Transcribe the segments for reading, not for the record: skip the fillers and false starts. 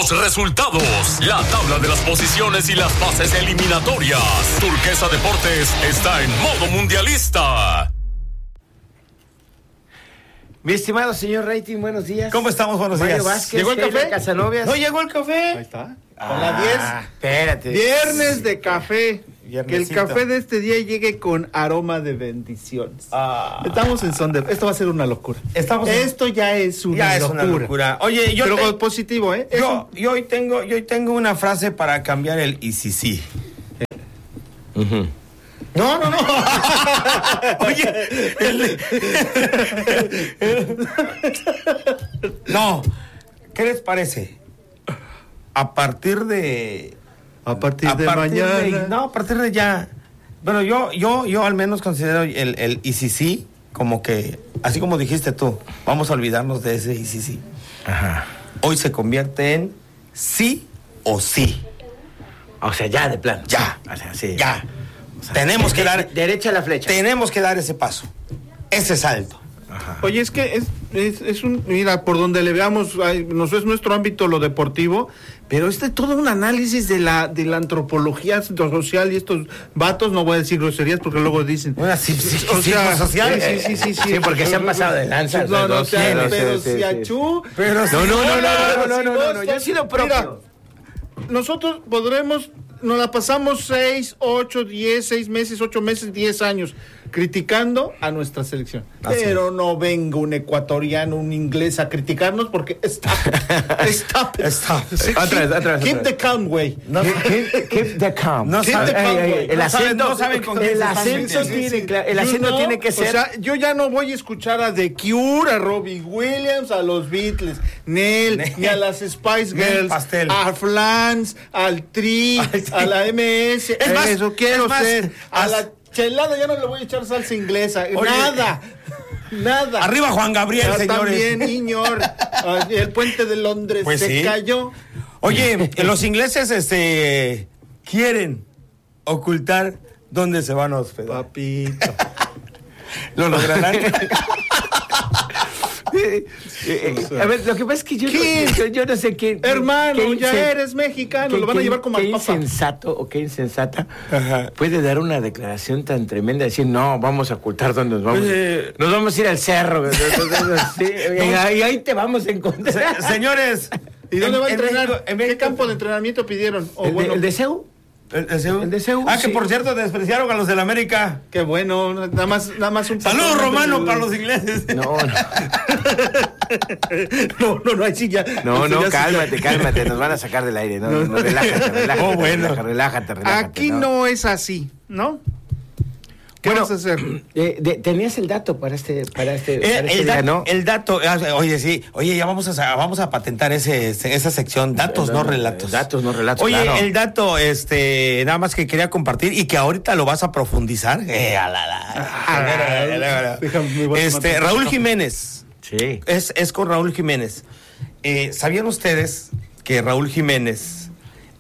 los resultados, la tabla de las posiciones y las fases eliminatorias. Turquesa Deportes está en modo mundialista. Mi estimado señor Rating, buenos días. ¿Cómo estamos? Buenos días. Mario Vázquez, ¿Llegó el café? Casanovias. ¿No llegó el café? Ahí está. Con la 10. Espérate. Viernes de café. Que el Viernesito. café de este día llegue con aroma de bendiciones. Estamos en son de... Esto va a ser una locura. Esto ya es una locura. Oye, Pero positivo, ¿eh? yo hoy tengo una frase para cambiar el y si sí. No. Oye, no, ¿qué les parece? A partir de mañana. a partir de ya. Bueno, yo al menos considero el y si sí como que, así como dijiste tú, vamos a olvidarnos de ese y si sí. Ajá. Hoy se convierte en sí o sí. O sea, ya de plano. Ya. O sea, sí. Ya. Tenemos que dar. Derecha a la flecha. Tenemos que dar ese paso. Ese salto. Ajá. Oye, es que es un... Mira, por donde le veamos, no es nuestro ámbito lo deportivo, pero todo un análisis de la antropología social y estos vatos, no voy a decir groserías porque luego dicen... Social. Sí, Sí, porque se han pasado de lanza. No, pero sí, si achú... Pero No, yo he sido propio. Mira, nosotros nos la pasamos 6 meses, 8 meses, 10 años criticando a nuestra selección. Así Pero no venga un ecuatoriano, un inglés a criticarnos porque stop. Stop. Otra vez. Keep the calm, güey. Keep the calm. No saben, El acento, no saben con quién el se están acento metiendo. el acento tiene que ser. O sea, yo ya no voy a escuchar a The Cure, a Robbie Williams, a los Beatles, ni a las Spice Girls, Pastel. a Flans, al Tri, a la MS. Es más, eso quiero es más, ser. A la chelada ya no le voy a echar salsa inglesa. Oye, Nada. Arriba Juan Gabriel, Ya señores. también, Iñor. El puente de Londres Pues se sí. cayó. Oye, los ingleses quieren ocultar dónde se van a hospedar. Papito. ¿Lo lograrán? A ver, lo que pasa es que yo no sé quién. Hermano, qué ya insen- eres mexicano, qué- lo van a qué- llevar como qué al papa. insensato o qué insensata Ajá. puede dar una declaración tan tremenda, decir, no, vamos a ocultar dónde nos vamos. Nos vamos a ir al cerro. Sí, y ahí te vamos a encontrar. Señores. ¿Y dónde va a entrenar? México- ¿En qué campo de entrenamiento pidieron? ¿El de CEU? ¿El de CEU, que sí. por cierto despreciaron a los del América. Qué bueno, nada más un... Saludos romano para los ingleses. No, No, ahí sí ya. no, ya cálmate, nos van a sacar del aire. No, relájate. Oh, bueno. Relájate. Aquí no es así, ¿no? ¿Qué Bueno, vamos a hacer? tenías el dato para este El día, ¿no? dato, oye, sí, oye, ya vamos a patentar esa sección, datos, no relatos. Datos, no relatos. Oye, claro. el dato, nada más que quería compartir y que ahorita lo vas a profundizar. Déjame, Raúl Jiménez, Sí. es con Raúl Jiménez. ¿Sabían ustedes que Raúl Jiménez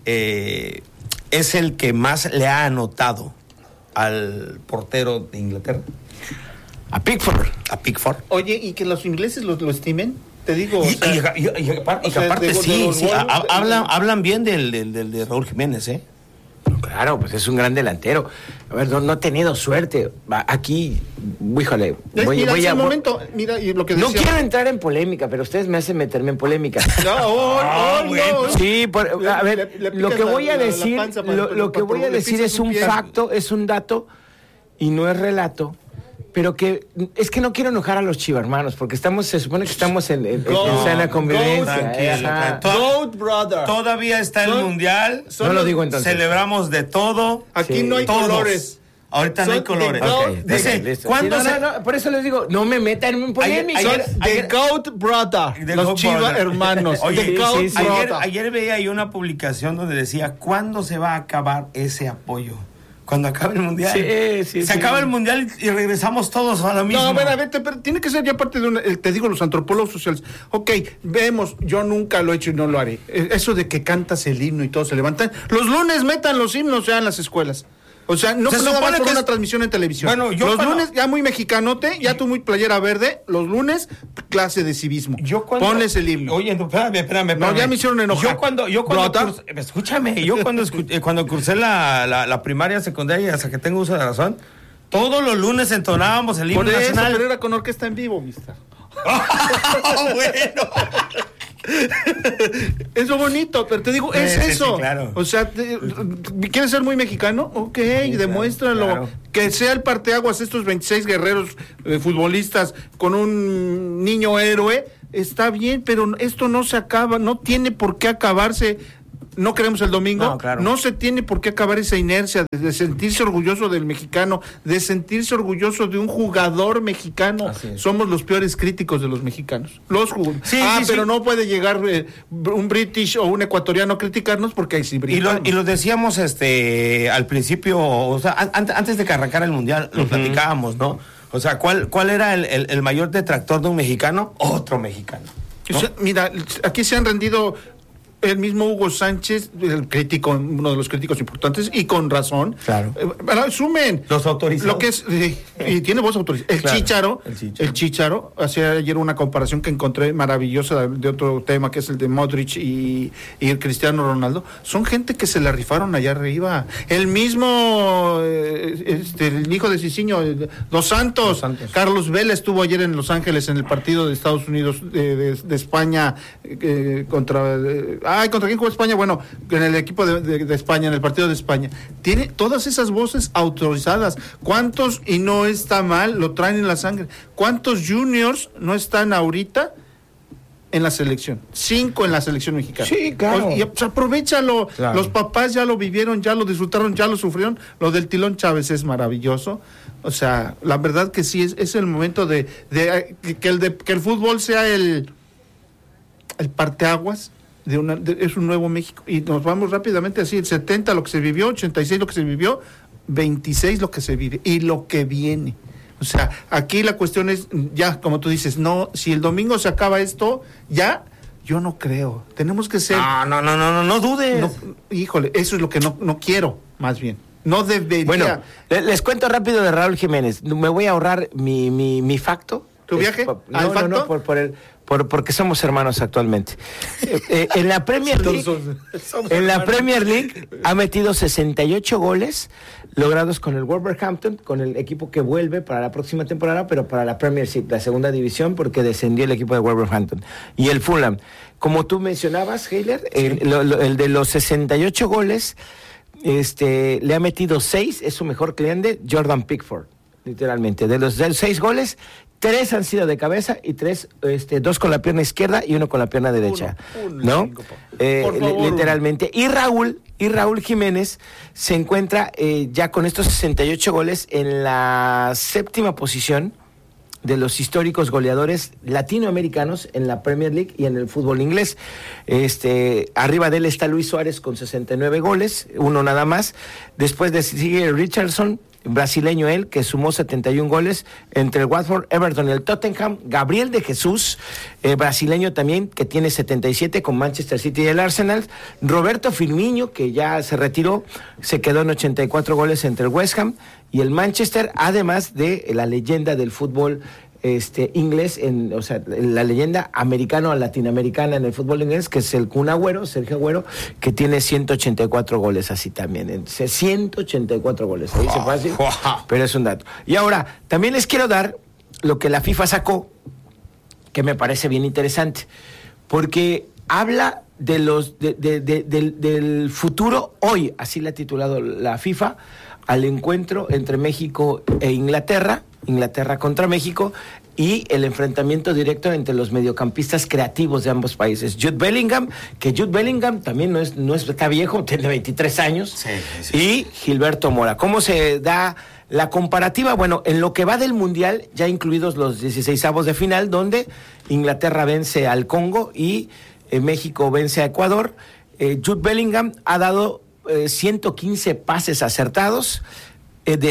es el que más le ha anotado al portero de Inglaterra? A Pickford. A Pickford. Oye, ¿y que los ingleses lo estimen? Te digo, Y que aparte sí, hablan bien de Raúl Jiménez, ¿eh? Claro, pues es un gran delantero. A ver, no ha tenido suerte. Aquí, híjole, mira, momento, mira, y lo que no decía... quiero entrar en polémica, pero ustedes me hacen meterme en polémica. No. Sí, a ver, Le lo que picas voy a la decir, panza para- lo que voy a le decir pisas es un un pie. facto, es un dato y no es relato. Pero que es que no quiero enojar a los chivarmanos porque se supone que estamos en sana convivencia. tranquilo, Ajá. Goat brother. Todavía está el Son- mundial. No lo digo entonces. Celebramos de todo. Aquí Sí. no hay Todos. colores. Ahorita no hay Son colores. de Ok, Dice, listo. ¿cuándo Sí, no, por eso les digo, no me metan en polémica. Ayer- The Goat Brother. The Los Goat Chiva Brother. hermanos. Oye, The Goat sí, sí. Brother. Ayer veía yo una publicación donde decía, ¿cuándo se va a acabar ese apoyo? Cuando acabe el mundial. Sí. Se acaba el mundial y regresamos todos a lo mismo. No, a ver, pero tiene que ser ya parte de te digo, los antropólogos sociales. Ok, vemos, yo nunca lo he hecho y no lo haré. Eso de que cantas el himno y todos se levantan. Los lunes metan los himnos ya en las escuelas. O sea, no Se nada más supone por que una es- transmisión en televisión. Bueno, yo los cuando- lunes, ya muy mexicanote, ya tú muy playera verde, los lunes, clase de civismo. Ponles el himno. Oye, no, espérame. No, ya me hicieron enojar. Yo cuando Brota. escúchame, yo cuando cursé la primaria, secundaria, hasta que tengo uso de razón, todos los lunes entonábamos el himno Por eso, nacional. pero era con orquesta en vivo, mister. Bueno. Es lo bonito, pero te digo, es Sí, eso. sí, claro. O sea, ¿quieres ser muy mexicano? Ok, demuéstralo. claro. Que sea el parteaguas, estos 26 guerreros futbolistas con un niño héroe, está bien, pero esto no se acaba, no tiene por qué acabarse. No queremos el domingo, No, claro. no se tiene por qué acabar esa inercia de sentirse orgulloso del mexicano, de sentirse orgulloso de un jugador mexicano. Así es. Somos los peores críticos de los mexicanos. Los jugadores. Sí, sí, pero sí. no puede llegar un british o un ecuatoriano a criticarnos porque ahí sí brincamos. Y lo decíamos al principio, o sea, antes de que arrancara el mundial, lo platicábamos, ¿no? O sea, ¿cuál era el mayor detractor de un mexicano? Otro mexicano, ¿no? O sea, mira, aquí se han rendido el mismo Hugo Sánchez, el crítico, uno de los críticos importantes, y con razón. Claro. Asumen Los autorizados. lo que es, y tiene voz autorizada. Claro, El Chícharo, hacía ayer una comparación que encontré maravillosa de otro tema, que es el de Modric y el Cristiano Ronaldo. Son gente que se la rifaron allá arriba. El mismo, el hijo de Cicinho, Dos Santos, Carlos Vela estuvo ayer en Los Ángeles en el partido de Estados Unidos de España contra quién jugó España, bueno, en el equipo de España, en el partido de España. Tiene todas esas voces autorizadas. ¿Cuántos, y no está mal, lo traen en la sangre? ¿Cuántos juniors no están ahorita en la selección? 5 en la selección mexicana. Sí, claro. Y pues, aprovechalo. Claro. Los papás ya lo vivieron, ya lo disfrutaron, ya lo sufrieron. Lo del Tilón Chávez es maravilloso. O sea, la verdad que sí, es el momento de que el fútbol sea el parteaguas. Es un nuevo México. Y nos vamos rápidamente así, el 70 lo que se vivió, 86 lo que se vivió, 26 lo que se vive y lo que viene. O sea, aquí la cuestión es, ya, como tú dices, no, si el domingo se acaba esto, ya, yo no creo. Tenemos que ser... No dudes. No, híjole, eso es lo que no quiero, más bien. No debería... Bueno, les cuento rápido de Raúl Jiménez. Me voy a ahorrar mi facto. ¿Tu viaje? ¿Al facto? Porque somos hermanos actualmente. En la Premier League, ha metido 68 goles logrados con el Wolverhampton, con el equipo que vuelve para la próxima temporada, pero para la Premiership, la segunda división, porque descendió el equipo de Wolverhampton. Y el Fulham, como tú mencionabas, Heiler, el de los 68 goles, le ha metido 6, es su mejor cliente, Jordan Pickford, literalmente. De los 6 goles, 3 han sido de cabeza y 2 con la pierna izquierda y 1 con la pierna derecha, ¿no? Por favor, literalmente. Y Raúl Jiménez se encuentra ya con estos 68 goles en la 7ª posición de los históricos goleadores latinoamericanos en la Premier League y en el fútbol inglés. Arriba de él está Luis Suárez con 69 goles, 1 nada más. Después sigue Richarlison, brasileño él, que sumó 71 goles entre el Watford, Everton y el Tottenham. Gabriel de Jesús, brasileño también, que tiene 77 con Manchester City y el Arsenal. Roberto Firmino, que ya se retiró, se quedó en 84 goles entre el West Ham y el Manchester, además de la leyenda del fútbol inglés, la leyenda latinoamericana en el fútbol inglés, que es el Kun Agüero, Sergio Agüero, que tiene 184 goles así también, 184 goles, se dice fácil, pero es un dato. Y ahora, también les quiero dar lo que la FIFA sacó, que me parece bien interesante, porque habla de del futuro hoy, así le ha titulado la FIFA, al encuentro entre México e Inglaterra contra México, y el enfrentamiento directo entre los mediocampistas creativos de ambos países. Jude Bellingham también no está viejo, tiene 23 años, sí. Y Gilberto Mora. ¿Cómo se da la comparativa? Bueno, en lo que va del Mundial, ya incluidos los 16avos de final, donde Inglaterra vence al Congo y México vence a Ecuador, Jude Bellingham ha dado 115 pases acertados de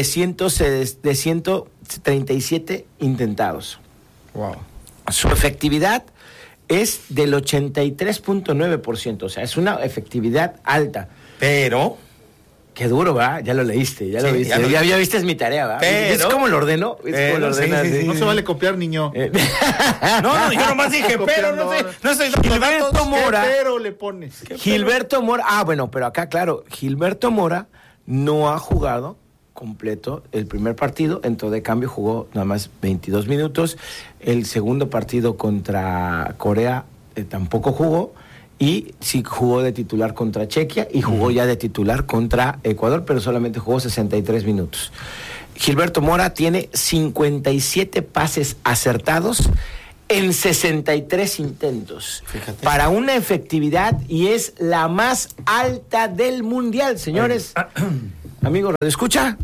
137 intentados. Wow. Su efectividad es del 83.9%, o sea, es una efectividad alta. Pero Qué duro, ¿va? Ya lo leíste, ya lo Sí, viste. Ya viste, es mi tarea, ¿va? Pero- ¿Es cómo lo ordeno? ¿Es cómo lo ordena? sí, sí, Sí. No se vale copiar, niño. No, yo nomás dije, pero no estoy dando Gilberto datos. Mora. ¿Qué pero le pones? Gilberto Mora. Ah, bueno, pero acá, claro, Gilberto Mora no ha jugado completo el primer partido. Entró de cambio, jugó nada más 22 minutos. El segundo partido contra Corea tampoco jugó. Y sí jugó de titular contra Chequia y jugó ya de titular contra Ecuador, pero solamente jugó 63 minutos. Gilberto Mora tiene 57 pases acertados en 63 intentos. Fíjate. Para una efectividad y es la más alta del mundial, señores. Amigos, ¿lo escucha?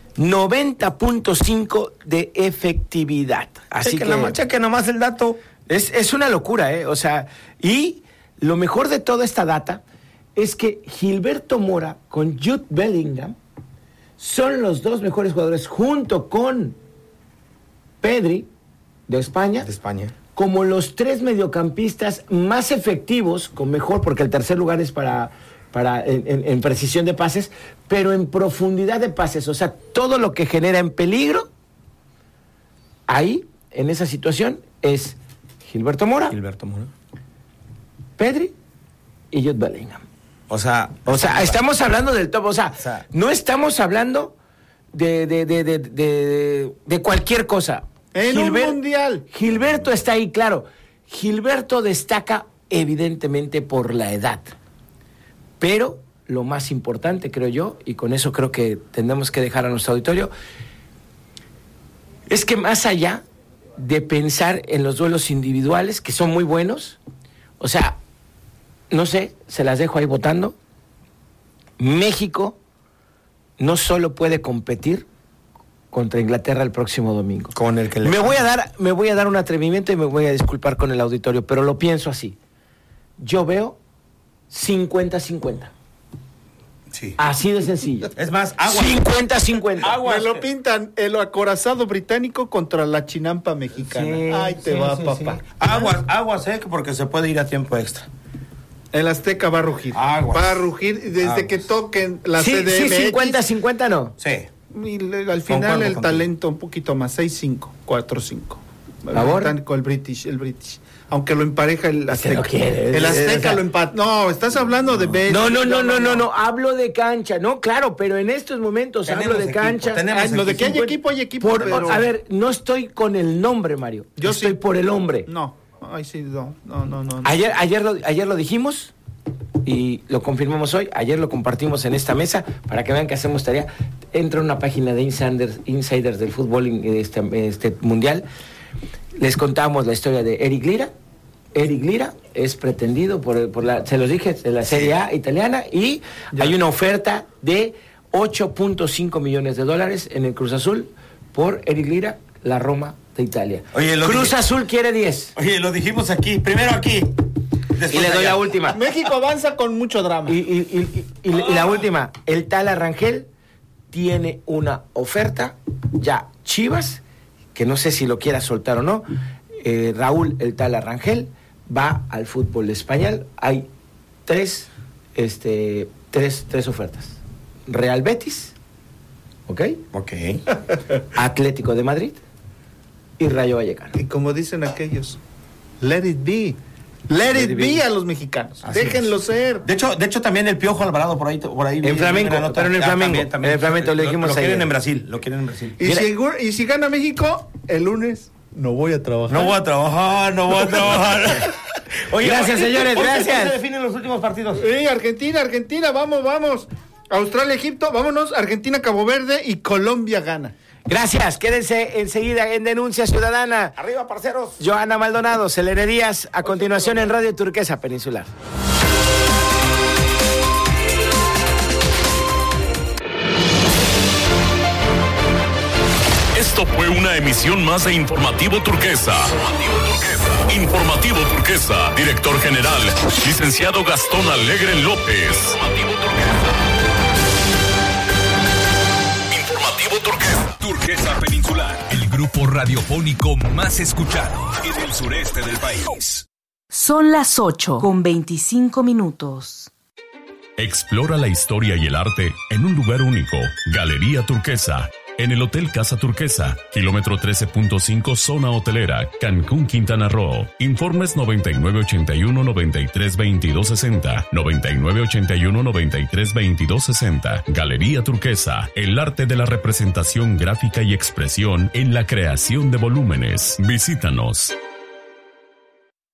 90.5 de efectividad. Así Cheque nomás el dato. es una locura, ¿eh? O sea, y lo mejor de toda esta data es que Gilberto Mora con Jude Bellingham son los dos mejores jugadores junto con Pedri de España, como los tres mediocampistas más efectivos, con mejor, porque el tercer lugar es en precisión de pases, pero en profundidad de pases, o sea, todo lo que genera en peligro, ahí, en esa situación, es Gilberto Mora, Pedri y Jude Bellingham. O sea, Estamos hablando del top, o sea, no estamos hablando de cualquier cosa. En un mundial. Gilberto está ahí, claro. Gilberto destaca evidentemente por la edad. Pero lo más importante, creo yo, y con eso creo que tenemos que dejar a nuestro auditorio, es que más allá de pensar en los duelos individuales, que son muy buenos, o sea, no sé, se las dejo ahí votando. México no solo puede competir contra Inglaterra el próximo domingo. Con el que me voy a dar un atrevimiento y me voy a disculpar con el auditorio, pero lo pienso así. Yo veo 50-50. Sí. Así de sencillo. Es más, agua. 50-50. Me lo pintan el acorazado británico contra la chinampa mexicana. Sí, Ahí te sí, va, sí, papá. sí. Aguas, porque se puede ir a tiempo extra. El Azteca va a rugir. Aguas. Va a rugir desde Aguas. que toquen la Sí, CDMX. 50-50 no. Sí. Y al final Concuerdo el contigo. talento un poquito más, 6-5, 4-5. ¿Favor? Británico, el British. Aunque lo empareja el Azteca. lo quiere. El Azteca lo empata. No, estás hablando de Bélgica. No, hablo de cancha. No, claro, pero en estos momentos Tenemos hablo de equipo, cancha. tenemos Lo de que hay 50. equipo, pero... A ver, no estoy con el nombre, Mario. Yo estoy sí. por el hombre. No, ay sí, no. Ayer lo dijimos y lo confirmamos hoy. Ayer lo compartimos en esta mesa para que vean que hacemos tarea. Entra a una página de insiders del fútbol mundial. Les contamos la historia de Eric Lira. Eric Lira es pretendido se los dije, de la Serie A italiana, y hay una oferta de $8.5 millones en el Cruz Azul por Eric Lira, la Roma de Italia. Oye, Cruz Azul quiere 10. Oye, lo dijimos aquí, primero aquí. Y le doy la última. México avanza con mucho drama. Y la última, el Tala Rangel tiene una oferta, ya Chivas, que no sé si lo quiera soltar o no, Raúl el Tala Rangel va al fútbol español. Hay tres ofertas. Real Betis, ¿ok? Atlético de Madrid y Rayo Vallecano. Y como dicen aquellos, let it be. Let it be a los mexicanos. Así Déjenlo ser. De hecho también el Piojo Alvarado por ahí En Flamenco, pero en el Flamengo. También. En el Flamengo lo dijimos lo quieren ayer. en Brasil, lo quieren en Brasil. Y si gana México, el lunes no voy a trabajar. No voy a trabajar. Oye, gracias, señores, ¿cómo gracias. se definen los últimos partidos? Argentina, vamos. Australia, Egipto, vámonos. Argentina, Cabo Verde y Colombia gana. Gracias, quédense enseguida en Denuncia Ciudadana. Arriba, parceros. Johanna Maldonado, Selene Díaz, a continuación en Radio Turquesa Peninsular. Esto fue una emisión más de Informativo Turquesa. Informativo Turquesa, director general, licenciado Gastón Alegre López. Informativo Turquesa. Turquesa Peninsular, el grupo radiofónico más escuchado en el sureste del país. Son las 8:25. Explora la historia y el arte en un lugar único. Galería Turquesa. En el Hotel Casa Turquesa, kilómetro 13.5, zona hotelera, Cancún, Quintana Roo. Informes 9981-932260, 9981-932260. Galería Turquesa, el arte de la representación gráfica y expresión en la creación de volúmenes. Visítanos.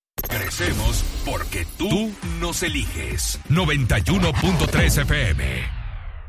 Crecemos porque tú nos eliges. 91.3 FM.